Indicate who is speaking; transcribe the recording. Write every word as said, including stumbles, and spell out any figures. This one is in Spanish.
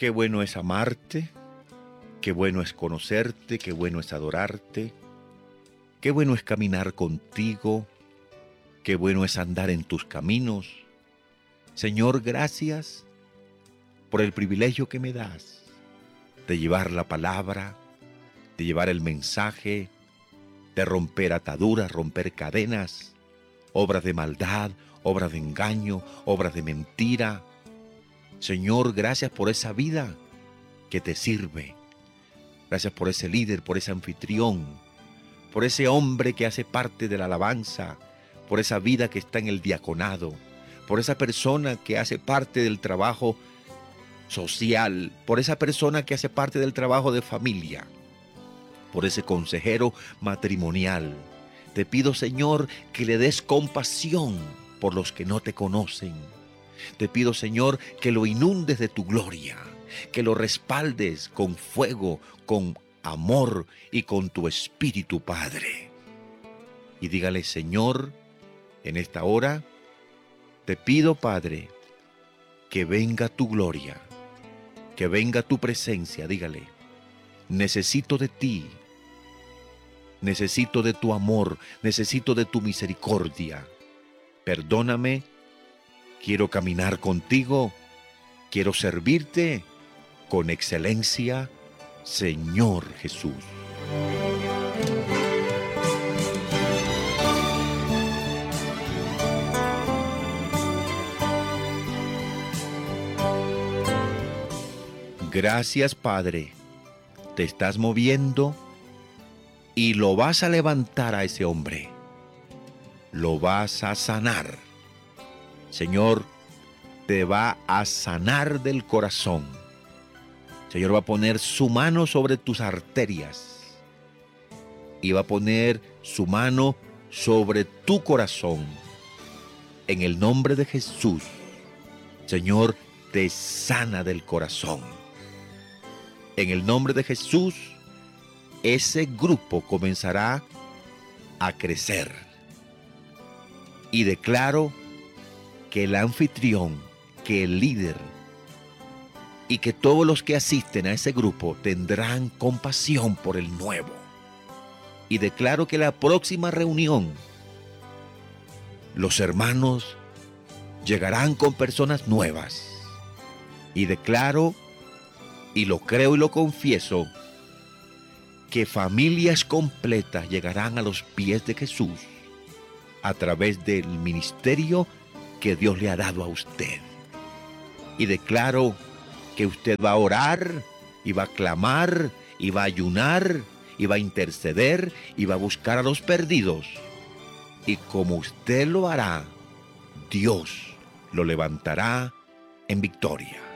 Speaker 1: Qué bueno es amarte, qué bueno es conocerte, qué bueno es adorarte, qué bueno es caminar contigo, qué bueno es andar en tus caminos. Señor, gracias por el privilegio que me das de llevar la palabra, de llevar el mensaje, de romper ataduras, romper cadenas, obras de maldad, obras de engaño, obras de mentira. Señor, gracias por esa vida que te sirve. Gracias por ese líder, por ese anfitrión, por ese hombre que hace parte de la alabanza, por esa vida que está en el diaconado, por esa persona que hace parte del trabajo social, por esa persona que hace parte del trabajo de familia, por ese consejero matrimonial. Te pido, Señor, que le des compasión por los que no te conocen. Te pido, Señor, que lo inundes de tu gloria, que lo respaldes con fuego, con amor y con tu Espíritu, Padre. Y dígale, Señor, en esta hora, te pido, Padre, que venga tu gloria, que venga tu presencia. Dígale, necesito de ti, necesito de tu amor, necesito de tu misericordia. Perdóname, quiero caminar contigo, quiero servirte con excelencia, Señor Jesús. Gracias, Padre. Te estás moviendo y lo vas a levantar a ese hombre. Lo vas a sanar. Señor, te va a sanar del corazón. Señor va a poner su mano sobre tus arterias y va a poner su mano sobre tu corazón. En el nombre de Jesús, Señor, te sana del corazón. En el nombre de Jesús, ese grupo comenzará a crecer. Y declaro que el anfitrión, que el líder y que todos los que asisten a ese grupo tendrán compasión por el nuevo. Y declaro que la próxima reunión, los hermanos llegarán con personas nuevas. Y declaro, y lo creo y lo confieso, que familias completas llegarán a los pies de Jesús a través del ministerio que Dios le ha dado a usted. Y declaro que usted va a orar, y va a clamar, y va a ayunar, y va a interceder, y va a buscar a los perdidos. Y como usted lo hará, Dios lo levantará en victoria.